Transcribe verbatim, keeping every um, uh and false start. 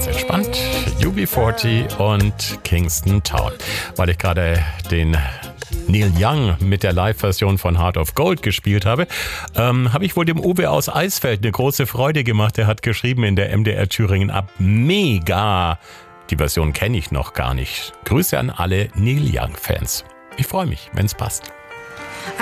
entspannt. U B vierzig und Kingston Town. Weil ich gerade den Neil Young mit der Live-Version von Heart of Gold gespielt habe, ähm, habe ich wohl dem Uwe aus Eisfeld eine große Freude gemacht. Er hat geschrieben in der M D R Thüringen ab, mega. Die Version kenne ich noch gar nicht. Grüße an alle Neil Young-Fans. Ich freue mich, wenn es passt.